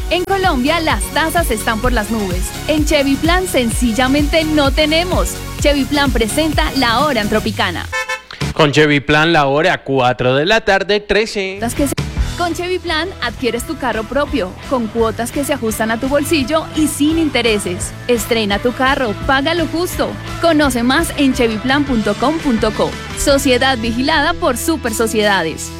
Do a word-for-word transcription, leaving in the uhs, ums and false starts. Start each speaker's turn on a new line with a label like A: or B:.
A: En Colombia las tasas están por las nubes. En Chevy Plan sencillamente no tenemos. Chevy Plan presenta La Hora en Tropicana.
B: Con Chevy Plan la hora cuatro de la tarde, trece.
A: Con Chevy Plan adquieres tu carro propio, con cuotas que se ajustan a tu bolsillo y sin intereses. Estrena tu carro, paga lo justo. Conoce más en chevy plan punto com punto co. Sociedad vigilada por Super Sociedades.